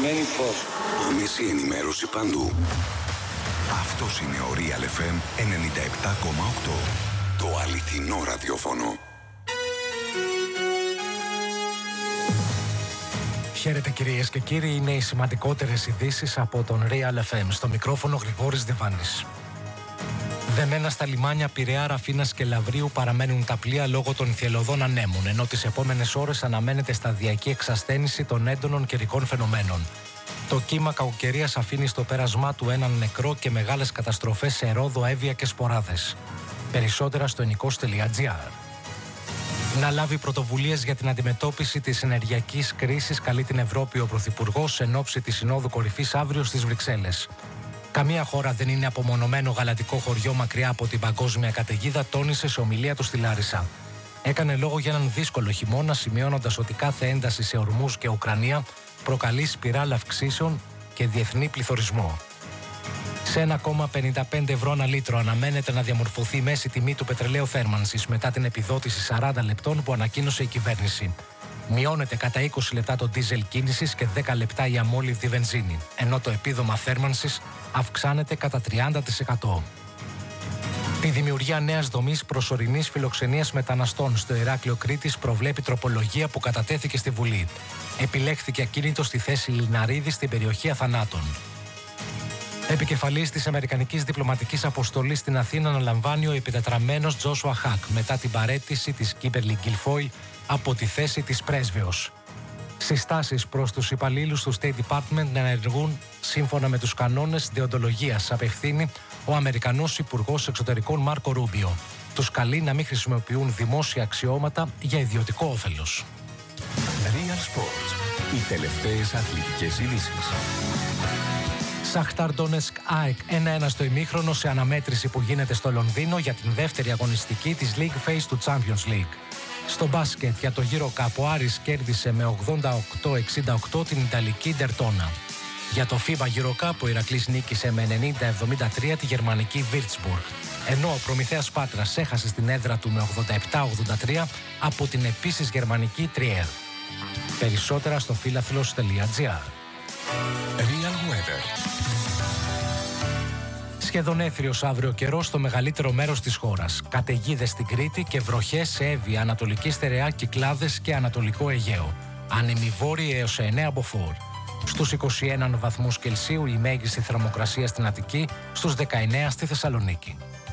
Μένει φως. Άμεση ενημέρωση παντού. Αυτός είναι ο Real FM 97,8. Το αληθινό ραδιόφωνο. Χαίρετε κυρίες και κύριοι, είναι οι σημαντικότερες ειδήσεις από τον Real FM. Στο μικρόφωνο Γρηγόρης Διβάνης. Δεμένα στα λιμάνια Πειραιά, Ραφίνας και Λαβρίου παραμένουν τα πλοία λόγω των θυελλωδών ανέμων, ενώ τις επόμενες ώρες αναμένεται σταδιακή εξασθένιση των έντονων καιρικών φαινομένων. Το κύμα κακοκαιρίας αφήνει στο πέρασμά του έναν νεκρό και μεγάλες καταστροφές σε Ρόδο, Εύβοια και Σποράδες. Περισσότερα στο ενικός.gr. Να λάβει πρωτοβουλίες για την αντιμετώπιση της ενεργειακής κρίσης καλεί την Ευρώπη ο Πρωθυπουργός εν ώψη της Συνόδου Κορυφής αύριο στις Βρυξέλλες. Καμία χώρα δεν είναι απομονωμένο γαλατικό χωριό μακριά από την παγκόσμια καταιγίδα, τόνισε σε ομιλία του στη Λάρισα. Έκανε λόγο για έναν δύσκολο χειμώνα, σημειώνοντας ότι κάθε ένταση σε Ορμούζ και Ουκρανία προκαλεί σπιράλ αυξήσεων και διεθνή πληθωρισμό. Σε 1,55 ευρώ ανά λίτρο αναμένεται να διαμορφωθεί η μέση τιμή του πετρελαίου θέρμανσης μετά την επιδότηση 40 λεπτών που ανακοίνωσε η κυβέρνηση. Μειώνεται κατά 20 λεπτά το ντίζελ κίνησης και 10 λεπτά η αμόλυβδη βενζίνη, ενώ το επίδομα θέρμανσης αυξάνεται κατά 30%. Τη δημιουργία νέας δομής προσωρινής φιλοξενίας μεταναστών στο Ηράκλειο Κρήτης προβλέπει τροπολογία που κατατέθηκε στη Βουλή. Επιλέχθηκε ακίνητο στη θέση Λιναρίδη στην περιοχή Αθανάτων. Επικεφαλής της Αμερικανικής Διπλωματικής Αποστολής στην Αθήνα αναλαμβάνει ο επιτετραμένος Τζόσουα Χακ μετά την παραίτηση της Κίμπερλι Γκιλφόιλ από τη θέση της πρέσβεως. Συστάσεις προς τους υπαλλήλους του State Department να ενεργούν σύμφωνα με τους κανόνες δεοντολογίας απευθύνει ο Αμερικανός Υπουργός Εξωτερικών Μάρκο Ρούμπιο. Τους καλεί να μην χρησιμοποιούν δημόσια αξιώματα για ιδιωτικό όφελος. Real Sports. Οι τελευταίες αθλητικές ειδήσεις. Σαχτάρ Ντόνετσκ ΑΕΚ 1-1 στο ημίχρονο σε αναμέτρηση που γίνεται στο Λονδίνο για την δεύτερη αγωνιστική της League Phase του Champions League. Στο μπάσκετ για το Euro Cup ο Άρης κέρδισε με 88-68 την Ιταλική Ντερτόνα. Για το FIBA Euro Cup ο Ηρακλής νίκησε με 90-73 τη γερμανική Würzburg, ενώ ο Προμηθέας Πάτρας έχασε στην έδρα του με 87-83 από την επίσης γερμανική Trier. Περισσότερα στο philathlos.gr. Real Weather. Σχεδόν έθριος αύριο καιρός στο μεγαλύτερο μέρος της χώρας. Καταιγίδες στην Κρήτη και βροχές σε Εύβοια, Ανατολική Στερεά, Κυκλάδες και Ανατολικό Αιγαίο. Άνεμοι βόρειοι έως 9 μποφόρ. Στους 21 βαθμούς Κελσίου η μέγιστη θερμοκρασία στην Αττική, στους 19 στη Θεσσαλονίκη.